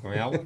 com ela.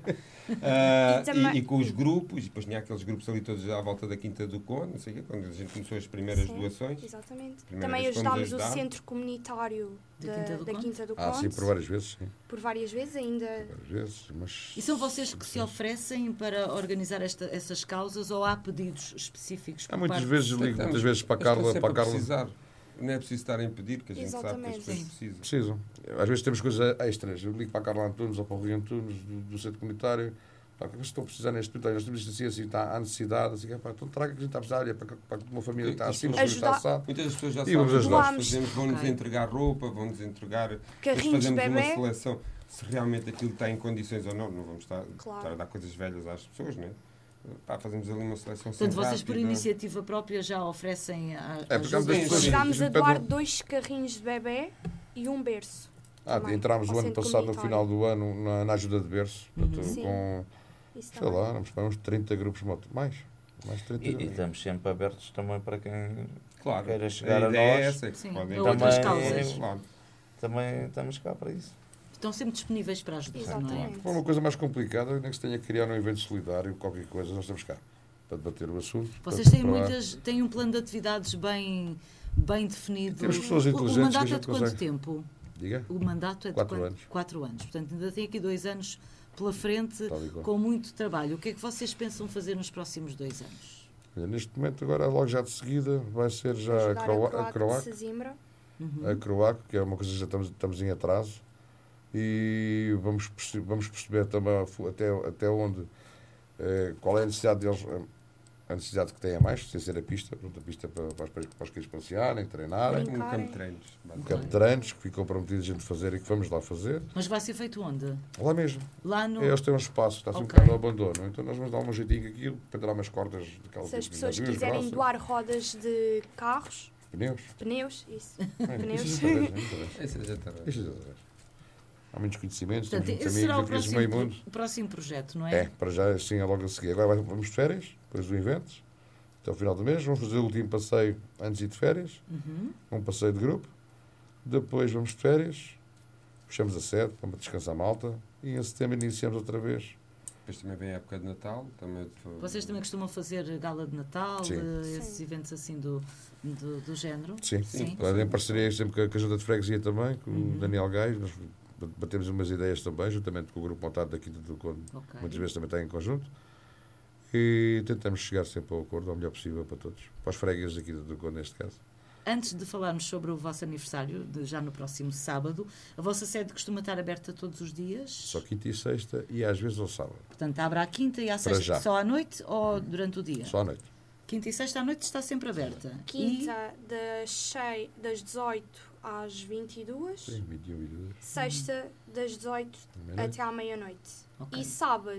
E com os grupos, e depois tinha aqueles grupos ali todos à volta da Quinta do Conde, não sei o quê, quando a gente começou as primeiras doações. Exatamente. Também ajudámos o centro comunitário da Quinta do Conde. Sim, por várias vezes, sim. Por várias vezes ainda. Por várias vezes, mas... E são vocês que se oferecem para organizar essas causas ou há pedidos específicos? Há muitas vezes, ligo muitas vezes para a Carla. Precisar. Não é preciso estar a impedir, que a gente sabe que as pessoas precisam. Às vezes temos coisas extras. Eu ligo para a Carla Antunes ou para o Rui Antunes do centro comunitário. O que estão a precisar neste momento? Nós temos isto assim, há necessidade. Assim, então traga que a gente está a precisar. Olha, para uma família que está assim, uma família está assado. Muitas das pessoas já sabem. Vamos ajudar. Vão-nos entregar roupa, vão-nos entregar... Carrinhos de bebê. Uma seleção. Se realmente aquilo está em condições ou não, não vamos estar a dar coisas velhas às pessoas, não é? Fazemos ali uma seleção. Portanto, vocês por iniciativa própria já oferecem chegámos a doar 2 carrinhos de bebê e um berço. Entramos o ano passado, no final do ano, na ajuda de berço, com, sei lá, vamos para uns 30 grupos, mais 30 grupos. E estamos sempre abertos também para quem queira a chegar a nós. Outras causas. Também estamos cá para isso. Estão sempre disponíveis para ajudar, não é? Se for uma coisa mais complicada, nem que se tenha que criar um evento solidário, qualquer coisa, nós estamos cá para debater o assunto. Vocês têm um plano de atividades bem definido. Temos pessoas inteligentes. O mandato é de quanto tempo? Diga? O mandato é de 4 anos. 4 anos. Portanto, ainda tem aqui 2 anos pela frente, com muito trabalho. O que é que vocês pensam fazer nos próximos 2 anos? Neste momento, agora, logo já de seguida, vai ser já a Croac. A Croac, que é uma coisa que já estamos em atraso. E vamos perceber também até onde, qual é a necessidade deles, a necessidade que têm a mais, sem ser a pista para os queijos passearem, treinarem. Um campo de treinos. Um campo de treinos que ficou prometido a gente fazer e que vamos lá fazer. Mas vai ser feito onde? Lá mesmo. Lá no... Eles têm um espaço, está assim um bocado no abandono. Então nós vamos dar um jeitinho com aquilo, pendurar umas cordas daquelas. Se as pessoas quiserem doar rodas de carros... Pneus, isso. Isso há muitos conhecimentos, portanto, temos esse muitos será amigos, o próximo projeto, não é? Para já, sim, é logo a seguir. Agora vamos de férias, depois do evento, até o final do mês. Vamos fazer o último passeio antes de ir de férias, um passeio de grupo. Depois vamos de férias, fechamos a sede, vamos descansar a malta, e em setembro iniciamos outra vez. Depois também vem a época de Natal. Vocês também costumam fazer gala de Natal, esses eventos assim do género? Sim. Em parceria sempre com a Junta de Freguesia também, com o Daniel Gais. Nós batemos umas ideias também, juntamente com o grupo montado da Quinta do Conde. Muitas vezes também está em conjunto. E tentamos chegar sempre ao acordo, ao melhor possível para todos. Para os fregueses da Quinta do Conde, neste caso. Antes de falarmos sobre o vosso aniversário, já no próximo sábado, a vossa sede costuma estar aberta todos os dias? Só quinta e sexta e às vezes ao sábado. Portanto, abre à quinta e à sexta só à noite ou durante o dia? Só à noite. Quinta e sexta à noite está sempre aberta? Quinta das 18 às 22. Sim, 21, 22. Sexta das 18 até à meia-noite. E sábado,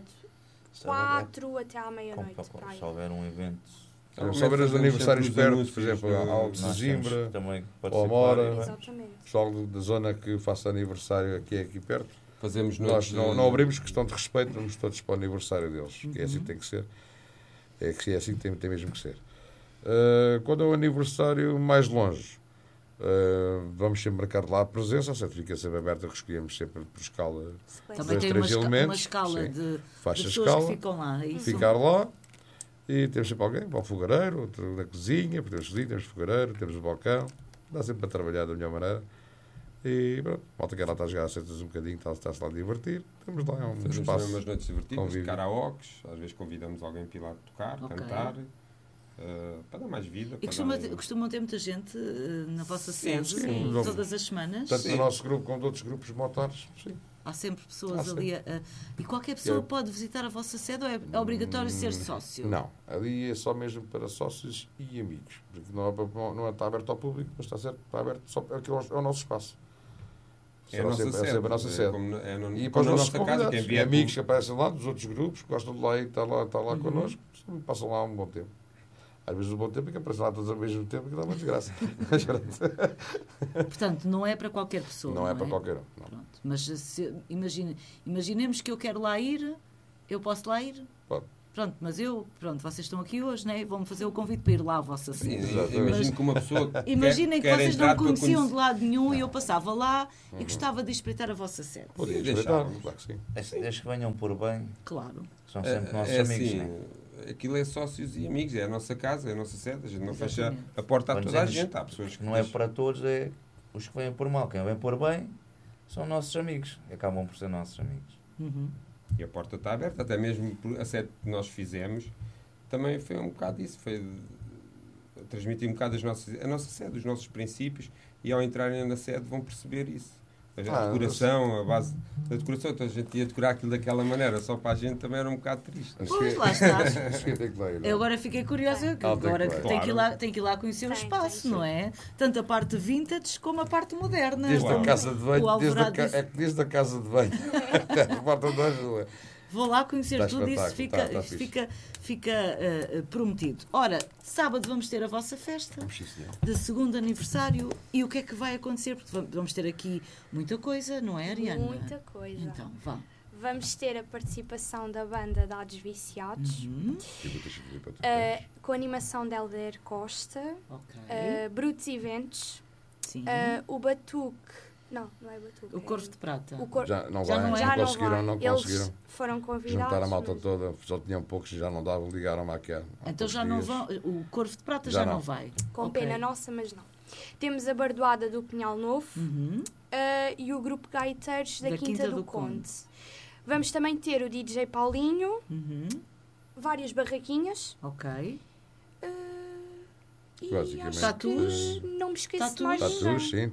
4 até à meia-noite. Se houver um evento... Se houver os aniversários perto, por exemplo, algo de Zimbra, ou Amora, pessoal da zona que faça aniversário aqui perto, nós não abrimos questão de respeito, vamos todos para o aniversário deles, que é assim que tem que ser. É assim que tem mesmo que ser. Quando é o aniversário mais longe, vamos sempre marcar lá a presença, a sede fica sempre aberta, escolhemos sempre por escala. Também tem uma escala de pessoas que ficam lá. Ficar lá. E temos sempre alguém para o fogareiro, outro na cozinha, temos cozinha, temos fogareiro, temos o balcão. Dá sempre para trabalhar da melhor maneira. E pronto, malta que lá está a jogar sentas um bocadinho, está-se lá a divertir. Temos lá um espaço. Umas noites divertidas, karaokes, às vezes convidamos alguém para ir lá tocar, cantar. Para dar mais vida. E costumam ter muita gente na vossa sede, todas as semanas? Tanto no nosso grupo como de outros grupos motares, sim. Há sempre pessoas ali. E qualquer pessoa pode visitar a vossa sede ou é obrigatório ser sócio? Não, ali é só mesmo para sócios e amigos. Porque não está aberto ao público, mas está aberto só aquilo é o nosso espaço. É a nossa sede. E para os nossos convidados, amigos que aparecem lá, dos outros grupos, gostam de lá e estar lá connosco, passam lá um bom tempo. Às vezes o bom tempo é que aparecem lá todos ao mesmo tempo, que dá uma desgraça. Portanto, não é para qualquer pessoa. Não é para qualquer um. Mas imaginemos que eu quero lá ir, eu posso lá ir? Pode. pronto, mas vocês estão aqui hoje, né? Vão-me fazer o convite para ir lá à vossa sede. Imagino que uma pessoa imaginem que vocês não me conheciam de lado nenhum e eu passava lá e gostava de espreitar a vossa sede. Podia espreitar, claro que sim. Desde que venham por bem. Claro. São sempre nossos amigos, assim, né? Aquilo é sócios e amigos, é a nossa casa, é a nossa sede, a gente não fecha a porta a toda a gente. Há pessoas que não é para todos, é os que vêm por mal. Quem vem por bem são nossos amigos, acabam por ser nossos amigos. E a porta está aberta, até mesmo a sede que nós fizemos também foi um bocado isso, foi transmitir um bocado a nossa sede, os nossos princípios, e ao entrarem na sede vão perceber isso. A decoração, a base da decoração, então a gente ia decorar aquilo daquela maneira, só para a gente também era um bocado triste. Pois, lá estás. Eu agora fiquei curiosa, agora tem que ir lá conhecer o espaço, não é? Tanto a parte vintage como a parte moderna. Desde a casa de banho, desde a casa de banho até a porta de banho. Vou lá conhecer tudo isso, fica prometido. Ora, sábado vamos ter a vossa festa de segundo aniversário. E o que é que vai acontecer? Porque vamos ter aqui muita coisa, não é, Ariana? Muita coisa. Então, vá. Vamos ter a participação da banda Dados Viciados, com a animação de Helder Costa, Brutos Eventos, o Batuque. Não é Batuque. O Corvo de Prata. Já não conseguiram. Eles foram convidados. Juntaram a malta toda, só tinham poucos e já não davam, ligaram-me aqui. Então já não vão. O Corvo de Prata já não vai. Com pena nossa, mas não. Temos a Bardoada do Pinhal Novo e o grupo Gaiteiros da Quinta do Conde. Vamos também ter o DJ Paulinho, várias barraquinhas. Ok. E tatus, não me esqueço mais. Tatus, sim.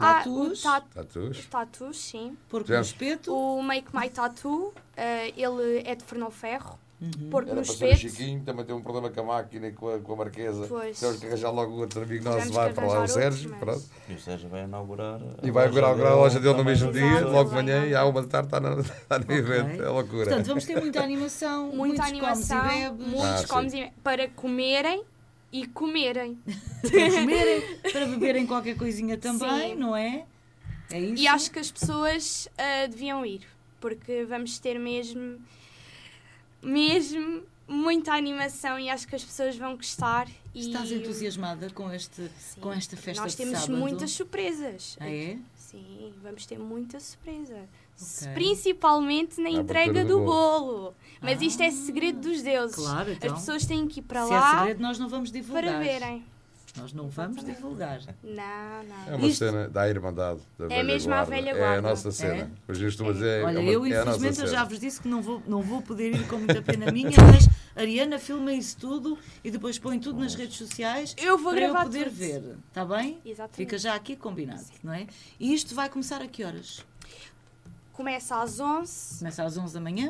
Tatus, sim. Porco no espeto. O Make My Tattoo, ele é de Fernão Ferro. Porco no espeto. O Chiquinho também tem um problema com a máquina e com a Marquesa. Temos que arranjar logo outro amigo nosso, vai para lá, o Sérgio. E o Sérgio vai inaugurar. E vai inaugurar a loja dele no mesmo dia, logo de manhã, e à 1 da tarde está no evento. É loucura. Portanto, vamos ter muita animação, muitos comes e bebes. Muitos comes e bebes para comerem. E comerem. Para beberem qualquer coisinha também, não é? É isso. E acho que as pessoas deviam ir, porque vamos ter mesmo muita animação e acho que as pessoas vão gostar. Estás entusiasmada com esta festa? Nós temos muitas surpresas. É? Sim, vamos ter muita surpresa. Principalmente na entrega do bolo. Mas isto é segredo dos deuses. Claro, então, as pessoas têm que ir para lá. Se é segredo, nós não vamos divulgar. Para verem. Nós não vamos divulgar. Não. É uma cena da Irmandade. É mesmo a velha guarda. É a nossa cena. Olha, eu infelizmente já vos disse que não vou poder ir, com muita pena minha, mas Ariana filma isso tudo e depois põe tudo nas redes sociais eu vou para gravar eu poder tudo. Ver. Está bem? Exatamente. Fica já aqui combinado, não é? E isto vai começar a que horas? Começa às 11. Começa às 11 da manhã?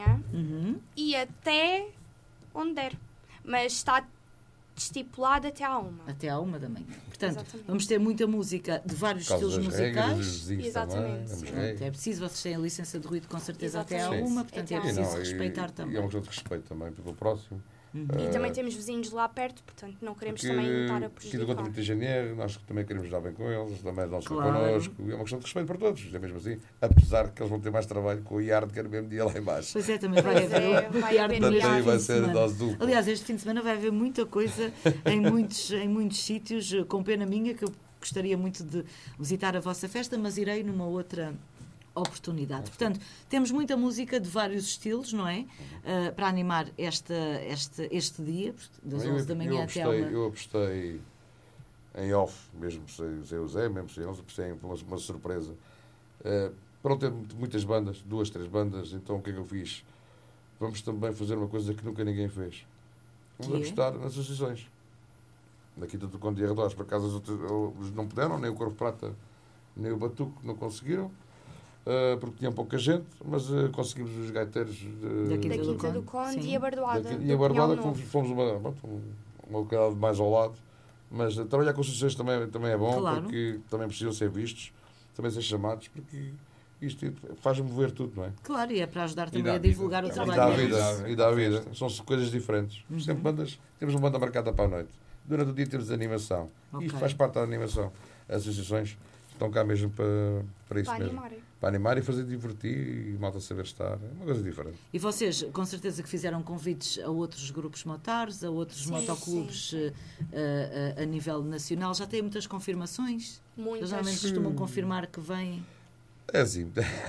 E até onde der. Mas está estipulado até à 1. Até à 1 da manhã. Portanto, vamos ter muita música de vários estilos musicais. Exatamente. É preciso, vocês têm a licença de ruído com certeza até à 1, portanto é preciso respeitar também. E é uma questão de respeito também pelo próximo. E também temos vizinhos lá perto, portanto não queremos também estar a prejudicar. Aqui do Contra de Janeiro, nós também queremos dar bem com eles, também dão-se connosco. E é uma questão de respeito para todos, é mesmo assim. Apesar que eles vão ter mais trabalho com o IARD, que era no mesmo dia lá em baixo. Pois é, também vai haver o IARD no mesmo vai ser dose dupla. Aliás, este fim de semana vai haver muita coisa em muitos sítios, com pena minha, que eu gostaria muito de visitar a vossa festa, mas irei numa outra oportunidade. Portanto, temos muita música de vários estilos, não é? Para animar este dia, das 11 da manhã até à 1. Eu apostei em off, mesmo sem o Zé, mesmo sem eles, apostei em uma surpresa. Para não ter muitas bandas, 2, 3 bandas, então o que é que eu fiz? Vamos também fazer uma coisa que nunca ninguém fez. Vamos apostar nas associações. Na Quinta do Conde e Arredores, por acaso os não puderam, nem o Corvo Prata, nem o Batuque não conseguiram. Porque tinha pouca gente, mas conseguimos os gaiteiros da Quinta do Conde e a Bardoada. E a Bardoada, fomos uma localidade mais ao lado, mas trabalhar com associações também é bom, porque também precisam ser vistos, também ser chamados, porque isto faz mover tudo, não é? Claro, e é para ajudar também a divulgar o trabalho. E dá vida, são coisas diferentes. Sempre temos uma banda marcada para a noite. Durante o dia temos animação. Isto faz parte da animação. As associações estão cá mesmo para isso mesmo. para animar e fazer divertir e malta saber estar. É uma coisa diferente. E vocês, com certeza que fizeram convites a outros grupos motares, a outros motoclubes a nível nacional. Já têm muitas confirmações? Muitas. Eles normalmente costumam confirmar que vêm? É assim.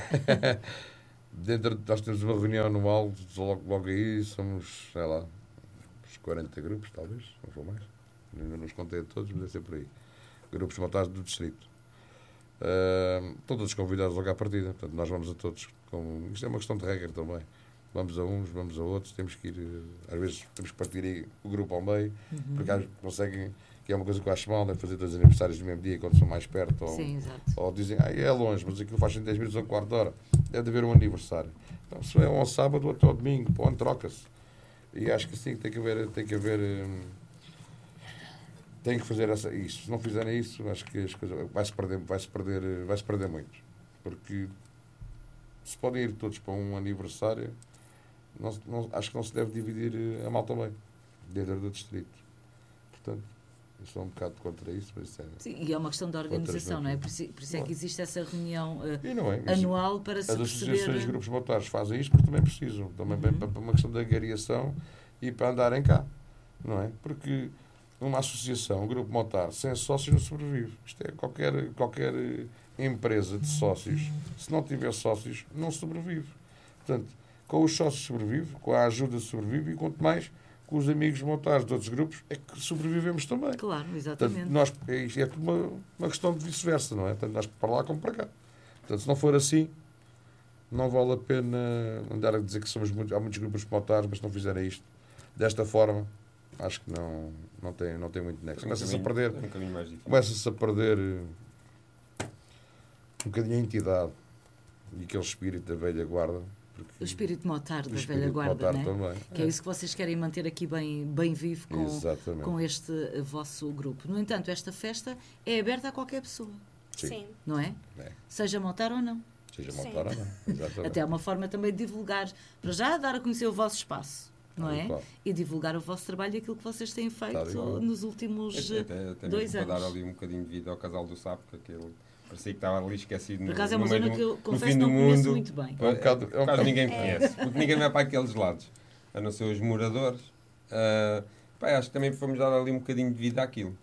Nós temos uma reunião anual, logo aí somos, sei lá, uns 40 grupos, talvez, não for mais. Ainda não os contei a todos, mas é sempre aí. Grupos motares do distrito. Estão todos convidados logo à partida. Portanto, nós vamos a todos. Isto é uma questão de regra também. Vamos a uns, vamos a outros. Temos que ir, às vezes, temos que partir o grupo ao meio, porque conseguem, que é uma coisa que eu acho mal, é fazer 2 aniversários no mesmo dia, quando são mais perto. Sim, exato. Ou dizem, é longe, mas aquilo faz em 10 minutos ou um quarto de hora. Deve haver um aniversário. Então, se é ao sábado ou até ao domingo, pô, troca-se. E acho que sim, tem que fazer isso. Se não fizerem isso, acho que as coisas vai-se perder muito. Porque se podem ir todos para um aniversário, acho que não se deve dividir a malta bem, dentro do distrito. Portanto, eu sou um bocado contra isso. Mas sim, e é uma questão de organização, não é? Por isso é que existe essa reunião anual para se perceber... As associações de grupos motares fazem isto porque também precisam. Também para uma questão de agariação e para andarem cá, não é? Porque uma associação, um grupo motar, sem sócios não sobrevive. Isto é qualquer empresa de sócios. Se não tiver sócios, não sobrevive. Portanto, com os sócios sobrevive, com a ajuda sobrevive e quanto mais com os amigos motares de outros grupos é que sobrevivemos também. Claro, exatamente. Portanto, é tudo uma questão de vice-versa, não é? Tanto nós para lá como para cá. Portanto, se não for assim, não vale a pena andar a dizer que há muitos grupos motares, mas se não fizerem isto desta forma, acho que não tem muito nexo. Começa-se a perder um bocadinho a entidade e aquele espírito da velha guarda. O espírito motar da velha guarda, né? Também. Que é isso que vocês querem manter aqui bem vivo com este vosso grupo. No entanto, esta festa é aberta a qualquer pessoa. Sim. Não é? Seja motar ou não. Seja motar ou não. Exatamente. Até é uma forma também de divulgar, para já dar a conhecer o vosso espaço. Não é? Claro. E divulgar o vosso trabalho e aquilo que vocês têm feito nos últimos 2 anos. Para dar ali um bocadinho de vida ao Casal do Sapo, que aquele parecia que estava ali esquecido. Por acaso é uma zona que eu confesso não conheço muito bem. Quase ninguém conhece, porque ninguém vai para aqueles lados, a não ser os moradores. Acho que também fomos dar ali um bocadinho de vida àquilo.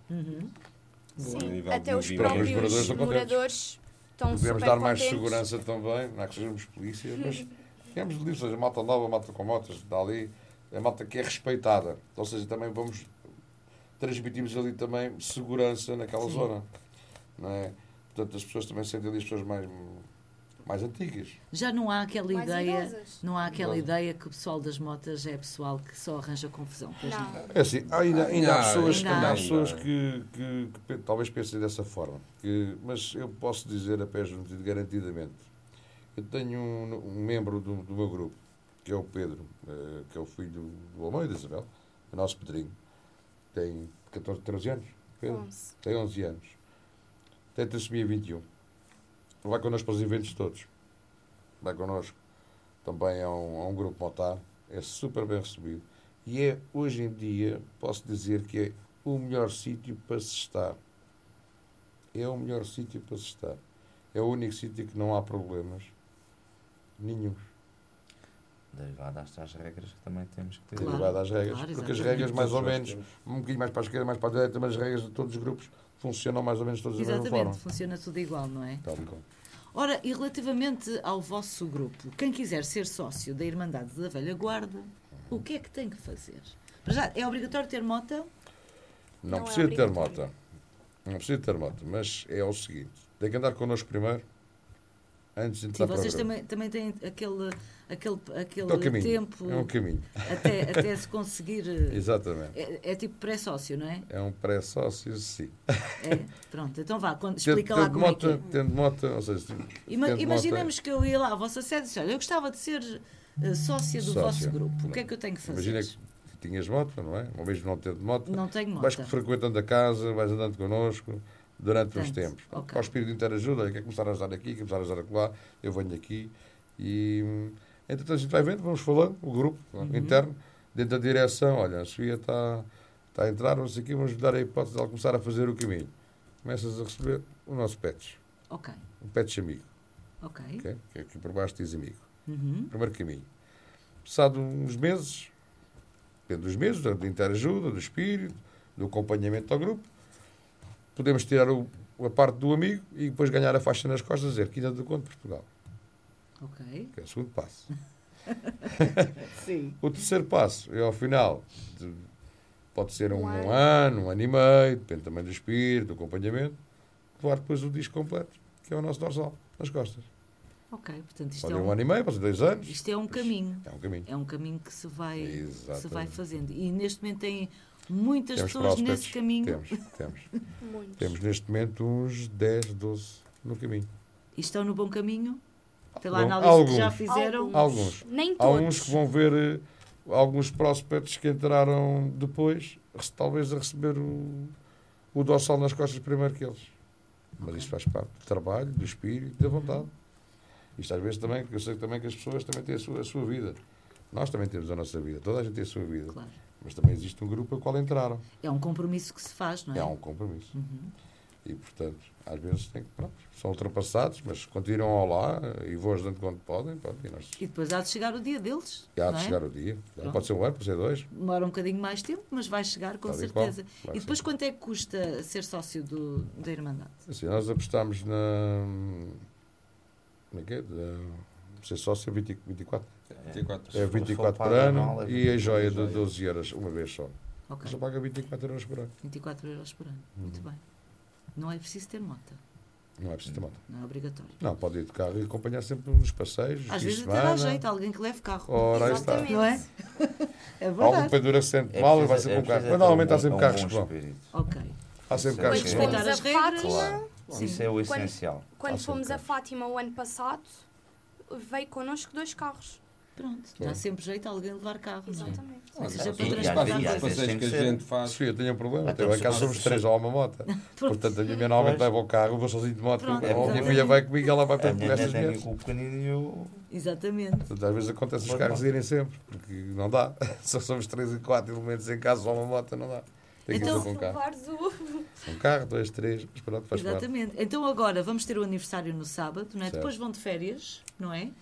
Sim, até os próprios moradores estão super podemos dar mais contentes. segurança também, não é que sejamos polícia, mas temos de livros, a malta nova, a malta com motas, dali, a malta que é respeitada. Ou seja, também transmitimos ali também segurança naquela zona. Não é? Portanto, as pessoas também sentem ali as pessoas mais antigas. Já não há aquela mais ideia que o pessoal das motas é pessoal que só arranja confusão. Pois não. É assim, ainda há pessoas que talvez pensem dessa forma. Mas eu posso dizer a pé junto garantidamente. Eu tenho um membro do meu grupo, que é o Pedro, que é o filho do Almeida Isabel, o nosso Pedrinho. Tem 13 anos. Pedro? 11. Tem 11 anos. Tem trissomia 21. Vai connosco para os eventos todos. Vai connosco. Também é um grupo motar. É super bem recebido. E hoje em dia, posso dizer que é o melhor sítio para se estar. É o melhor sítio para se estar. É o único sítio que não há problemas nenhum. Derivado às regras que também temos que ter. Claro, derivado às regras. Claro, porque as regras, mais ou menos, um bocadinho mais para a esquerda, mais para a direita, mas as regras de todos os grupos funcionam mais ou menos todos da mesma forma. Exatamente, funciona tudo igual, não é? Tal e qual. Ora, e relativamente ao vosso grupo, quem quiser ser sócio da Irmandade da Velha Guarda, o que é que tem que fazer? Já, é obrigatório ter moto? Não precisa ter moto. Não precisa ter moto, mas é o seguinte, tem que andar connosco primeiro, antes de entrar para o grupo. Vocês também têm aquele tempo... É um caminho. Até se conseguir... Exatamente. É tipo pré-sócio, não é? É um pré-sócio, sim. Pronto, então vá, explica lá como é que é. Tendo moto, ou seja... Imaginemos que eu ia lá à vossa sede e disse, olha, eu gostava de ser sócia do vosso grupo. O que é que eu tenho que fazer? Imagina que tinhas moto, não é? Ou mesmo não tendo moto. Não tenho moto. Vais frequentando a casa, vais andando connosco durante uns tempos. Okay. Para o espírito de interajuda, quer começar a ajudar aqui, quer começar a ajudar lá, eu venho aqui e... Entretanto, a gente vai vendo, vamos falando, o grupo interno, dentro da direção, olha, a Sofia está a entrar, vamos aqui, vamos dar a hipótese de ela começar a fazer o caminho. Começas a receber o nosso patch. Ok. Um patch amigo. Ok. Que é aqui por baixo diz amigo. Primeiro caminho. Passado uns meses, dentro dos meses, da interajuda, do espírito, do acompanhamento ao grupo, podemos tirar a parte do amigo e depois ganhar a faixa nas costas e dizer Quinta do Conde de Portugal. Ok. Que é o segundo passo. Sim. O terceiro passo é ao final, pode ser um ano e meio, depende também do espírito, do acompanhamento, levar depois o disco completo, que é o nosso dorsal, nas costas. Ok, portanto isto pode ser um ano e meio, pode ser 2 anos. Isto é um caminho. É um caminho. É um caminho que se vai fazendo. E neste momento tem muitas temos pessoas nesse caminho. Temos. Temos neste momento uns 10, 12 no caminho. E estão no bom caminho? Pela análise que já fizeram? Alguns. Nem todos. Há uns que vão ver alguns prospectos que entraram depois, talvez a receber o dorsal nas costas primeiro que eles. Mas isto faz parte do trabalho, do espírito e da vontade. Isto às vezes também, eu sei também que as pessoas também têm a sua vida. Nós também temos a nossa vida. Toda a gente tem a sua vida. Claro. Mas também existe um grupo ao qual entraram. É um compromisso que se faz, não é? É um compromisso. E, portanto, às vezes são ultrapassados, mas continuam ao lá e vão ajudando quando podem. E depois há de chegar o dia deles. Há de chegar o dia. Pode ser um ano, pode ser 2. Demora um bocadinho mais tempo, mas vai chegar com certeza. E depois quanto é que custa ser sócio da Irmandade? Assim, nós apostamos na... Como é que é? Ser sócio 24. É 24 por ano e a joia de 12 euros uma vez só. Okay. Só paga 24 euros por ano. 24 euros por ano. Muito bem. Não é preciso ter moto. Não é preciso ter moto. Não é obrigatório. Não, pode ir de carro e acompanhar sempre nos passeios. Às vezes até dá jeito, alguém que leve carro. Ora, aí está. Não é? É verdade. Algum pendura sente mal e vai sempre com carro. Mas normalmente há sempre carros que vão. Ok. Há sempre carros que vão. Respeitar as regras. Claro. Isso é o essencial. Quando fomos a Fátima o ano passado, veio connosco 2 carros. Pronto, dá sempre jeito a alguém levar carro. Exatamente. Ou seja, para transportar os passeios que a gente faz. Sim, eu tenho um problema. Até em casa somos 3 ou uma moto. Portanto, a minha mulher normalmente leva o carro, eu vou sozinho de moto. A minha filha vai comigo e ela vai para estas mulheres. Exatamente. Portanto, às vezes acontece os carros irem sempre, porque não dá. Só somos 3 e 4 elementos em casa, só uma moto, não dá. Tem que ir com um carro. Um carro, 2, 3, mas pronto, faz parte. Exatamente. Então agora vamos ter o aniversário no sábado, não é? Certo. Depois vão de férias, não é?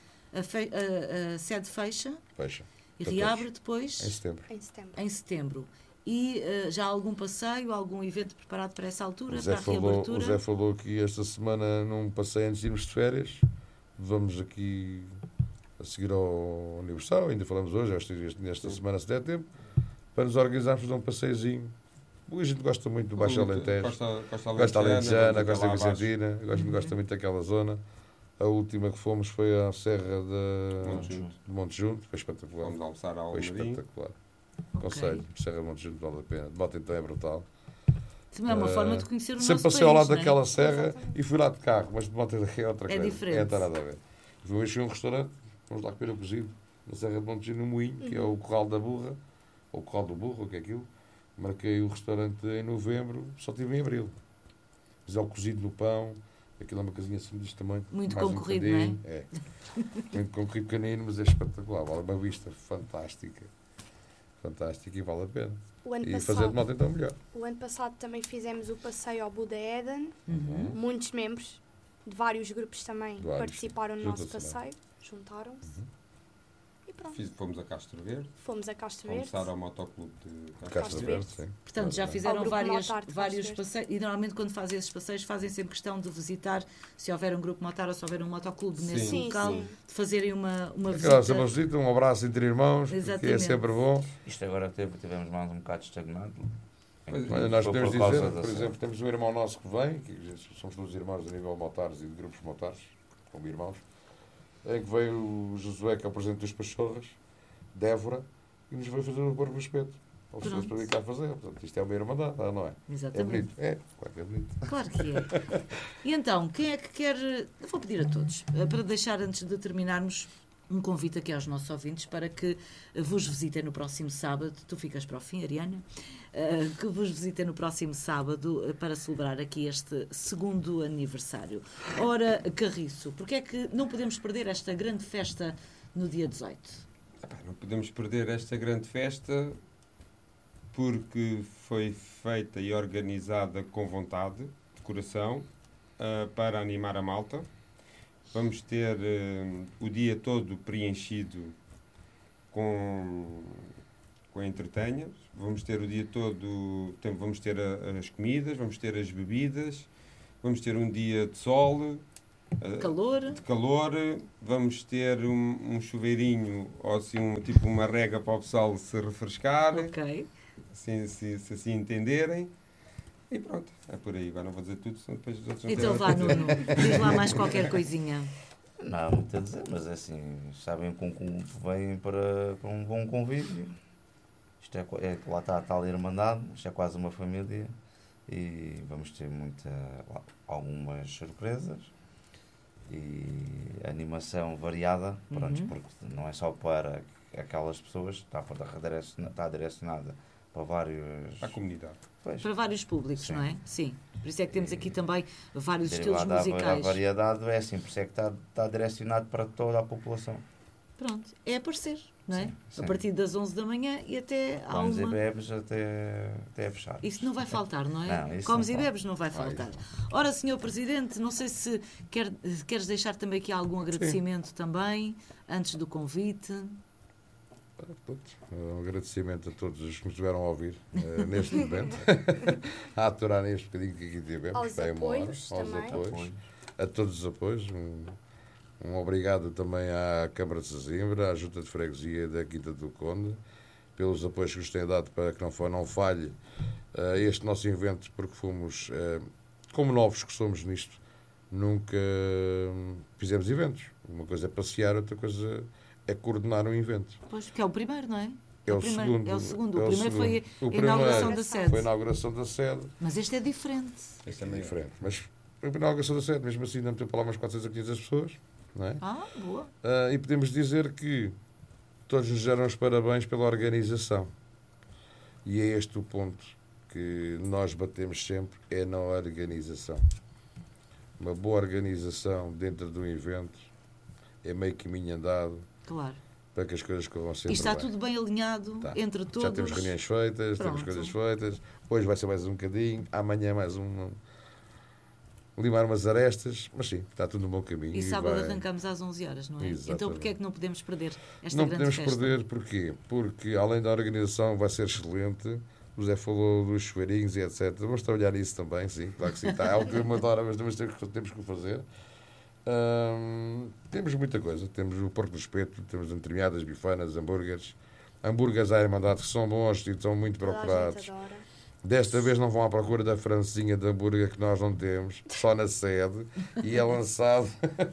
A sede fecha. E reabre depois? Em setembro. E já há algum passeio, algum evento preparado para essa altura, para a reabertura? O Zé falou que esta semana, num passeio antes de irmos de férias, vamos aqui a seguir ao aniversário, ainda falamos hoje, nesta semana se der tempo, para nos organizarmos de um passeiozinho. A gente gosta muito do Baixo Alentejo, Costa Alentejana, Costa Vicentina, gosta muito daquela zona. A última que fomos foi à Serra de Monte Junto, foi espetacular. Vamos almoçar ao espetacular. Aconselho, Serra de Monte Junto vale a pena. De moto então é brutal. Também é uma forma de conhecer o nosso país. Sempre passei ao lado daquela serra e fui lá de carro, mas de moto é outra coisa. É diferente. É nada a ver. Fui a um restaurante, vamos lá comer o cozido, na Serra de Monte Junto, no Moinho, que é o Corral da Burra, ou o Corral do Burro, o que é aquilo. Marquei o restaurante em novembro, só tive em abril. Fiz o cozido no pão. Aquilo é uma casinha assim deste tamanho. Muito concorrido, não é? É. Muito concorrido, pequenino, mas é espetacular. Vale uma vista fantástica. Fantástica e vale a pena. Fazer de moto então melhor. O ano passado também fizemos o passeio ao Buda Eden. Muitos membros de vários grupos também participaram no nosso passeio. Juntaram-se. E pronto. Fomos a Castro Verde. Fomos estar ao motoclube de Castro Verde. Sim. Portanto, já fizeram vários passeios e normalmente quando fazem esses passeios fazem sempre questão de visitar, se houver um grupo motar ou se houver um motoclube nesse local, de fazerem uma visita. Um abraço entre irmãos, que é sempre bom. Isto agora tivemos mais um bocado estagnado. Nós podemos dizer, por exemplo, temos um irmão nosso que vem, que somos todos irmãos a nível motares e de grupos motares, como irmãos, em que veio o Josué, que é o presidente dos Pachorras, Débora, e nos veio fazer o corpo de respeito. Ou se para dedicar a fazer. Portanto, isto é uma irmandade, não é? Exatamente. É bonito. Claro que é bonito. Claro que é. E então, quem é que quer... Eu vou pedir a todos, para deixar, antes de terminarmos, um convite aqui aos nossos ouvintes para que vos visitem no próximo sábado. Tu ficas para o fim, Ariana. Que vos visitem no próximo sábado para celebrar aqui este 2º aniversário. Ora, Carriço, porque é que não podemos perder esta grande festa no dia 18? Não podemos perder esta grande festa porque foi feita e organizada com vontade, de coração, para animar a malta. Vamos ter o dia todo preenchido com entretenhas. Vamos ter o dia todo, vamos ter as comidas, vamos ter as bebidas, vamos ter um dia de sol, de calor, vamos ter um chuveirinho ou assim, tipo uma rega para o pessoal se refrescar, se assim entenderem. E pronto, é por aí. Agora não vou dizer tudo, senão depois os outros não então vá, Nuno, diz lá mais qualquer coisinha. Não há muito a dizer, mas é assim, sabem que vêm para um bom convívio. Isto lá está a tal irmandade, isto é quase uma família e vamos ter algumas surpresas e animação variada, pronto, porque não é só para aquelas pessoas, está direcionada para vários... Para a comunidade. Pois. Para vários públicos, sim. Não é? Sim. Por isso é que temos aqui também vários estilos musicais. A variedade é assim, por isso é que está direcionado para toda a população. Pronto, é aparecer, não é? Sim, sim. A partir das 11 da manhã e até à 1. Comes e bebes até fechar. Isso não vai faltar, não é? Não, Comes e bebes não vai faltar. Ora, Sr. Presidente, não sei se queres deixar também aqui algum agradecimento também, antes do convite. Um agradecimento a todos os que nos estiveram a ouvir neste momento, a aturar neste bocadinho que aqui tivemos. Aos apoios também. A todos os apoios. Um obrigado também à Câmara de Sesimbra, à Junta de Freguesia da Quinta do Conde, pelos apoios que nos têm dado para que não falhe este nosso evento, porque fomos, como novos que somos nisto, nunca fizemos eventos. Uma coisa é passear, outra coisa é coordenar um evento. Pois, que é o primeiro, não é? É o segundo. O primeiro foi a inauguração da sede. Foi a inauguração da sede. Mas este é diferente. Este é diferente. Mas a inauguração da sede, mesmo assim, não tem para lá umas 400 a 500 pessoas. Não é? Boa. E podemos dizer que todos nos deram os parabéns pela organização. E é este o ponto que nós batemos sempre, é na organização. Uma boa organização dentro de um evento é meio caminho andado. Claro. Para que as coisas corram sempre bem. E está tudo bem alinhado entre todos. Já temos reuniões feitas, temos coisas feitas. Hoje vai ser mais um bocadinho, amanhã mais limar umas arestas, mas sim, está tudo no bom caminho. E sábado arrancamos às 11 horas, não é? Exatamente. Então porquê é que não podemos perder esta não grande festa? Não podemos perder, porquê? Porque além da organização vai ser excelente, o José falou dos chuveirinhos e etc. Vamos trabalhar nisso também, sim, claro que sim. Está, é algo que eu adoro, mas temos que o fazer. Temos muita coisa. Temos o porco do espeto, temos entremeadas, bifanas, hambúrgueres à Irmandade, que são bons e são muito procurados. Desta vez não vão à procura da francesinha de hambúrguer que nós não temos, só na sede, e é lançado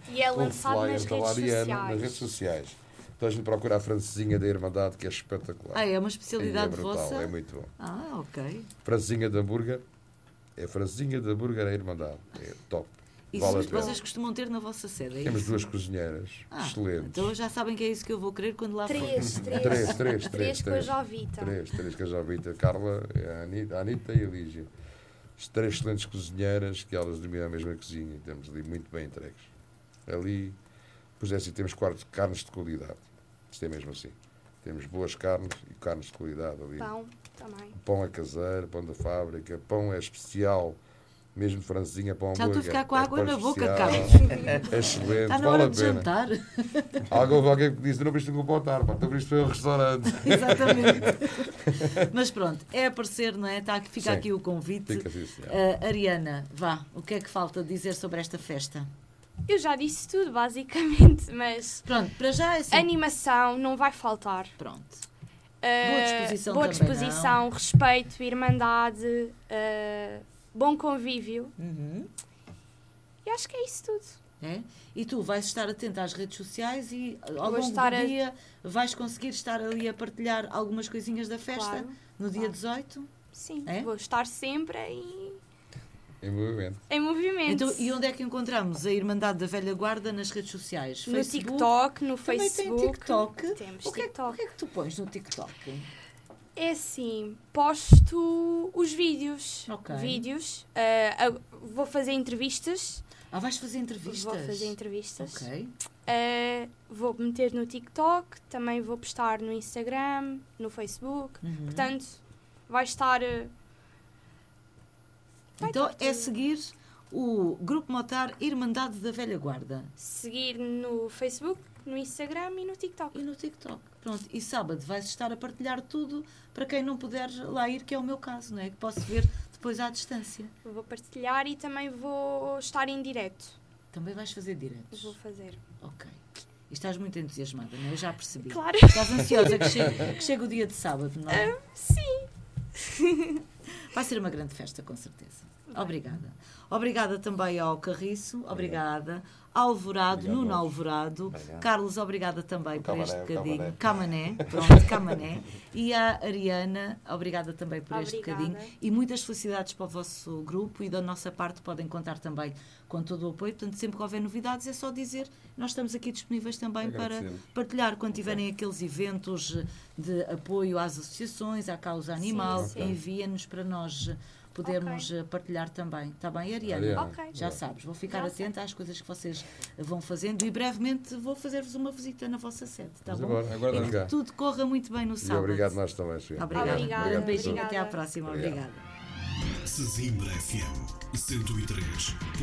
nas redes sociais. Então a gente procura a francesinha da Irmandade, que é espetacular. É uma especialidade vossa? É muito bom. Ok. Francesinha de hambúrguer, é francesinha de hambúrguer à Irmandade, é top. Isso vocês costumam ter na vossa sede, é Temos isso? 2 cozinheiras excelentes. Então já sabem que é isso que eu vou querer quando lá for. 3 com a Jovita. 3 com a Jovita. Carla, a Anitta e a Lígia. As 3 excelentes cozinheiras, que elas dominam a mesma cozinha. Temos ali muito bem entregues. Ali, pois é assim, temos carnes de qualidade. Isto é mesmo assim. Temos boas carnes e carnes de qualidade ali. Pão também. Pão é caseiro, pão da fábrica, pão é especial. Mesmo de francesinha para um hambúrguer. Já estou a ficar com água na boca, Carlos. É excelente, está na hora de jantar. Alguém que disse, não viste no botar, então isto foi um restaurante. Exatamente. Mas pronto, é aparecer, não é? Fica aqui o convite. Fica assim, Ariana, vá, o que é que falta dizer sobre esta festa? Eu já disse tudo, basicamente, mas... Pronto, para já é assim. Animação não vai faltar. Pronto. Boa disposição, respeito, irmandade... bom convívio. E acho que é isso tudo. É? E tu vais estar atento às redes sociais e ao longo do dia vais conseguir estar ali a partilhar algumas coisinhas da festa no dia 18? Sim, vou estar sempre em movimento. Em movimento. Então, e onde é que encontramos a Irmandade da Velha Guarda nas redes sociais? No TikTok, no Facebook. Também tem TikTok? Temos o que é que tu pões no TikTok? É assim, posto os vídeos. Vídeos. Vou fazer entrevistas. Vais fazer entrevistas? Vou fazer entrevistas. Ok. Vou meter no TikTok, também vou postar no Instagram, no Facebook. Portanto, vai estar... então é seguir o Grupo Motar Irmandade da Velha Guarda. Seguir no Facebook, no Instagram e no TikTok. Pronto, e sábado vais estar a partilhar tudo para quem não puder lá ir, que é o meu caso, não é? Que posso ver depois à distância. Vou partilhar e também vou estar em direto. Também vais fazer diretos? Vou fazer. Ok. E estás muito entusiasmada, não é? Eu já percebi. Claro. Estás ansiosa que chegue o dia de sábado, não é? Sim. Vai ser uma grande festa, com certeza. Obrigada. Obrigada também ao Carriço. Obrigada. Alvorado, obrigado, Nuno Alvorado. Obrigado. Carlos, obrigada também por este bocadinho. Camané. Pronto, Camané. E à Ariana, obrigada também por este bocadinho. E muitas felicidades para o vosso grupo e da nossa parte podem contar também com todo o apoio. Portanto, sempre que houver novidades é só dizer. Nós estamos aqui disponíveis também para partilhar quando tiverem aqueles eventos de apoio às associações, à causa animal. Enviem-nos para nós podermos partilhar também. Está bem, Ariana? Já sabes, vou ficar atenta às coisas que vocês vão fazendo e brevemente vou fazer-vos uma visita na vossa sede. Está bom? E que tudo corra muito bem no sábado. E obrigado nós também, Sofia. Obrigada. Um beijinho, até à próxima. Obrigada. Sesimbra FM 103.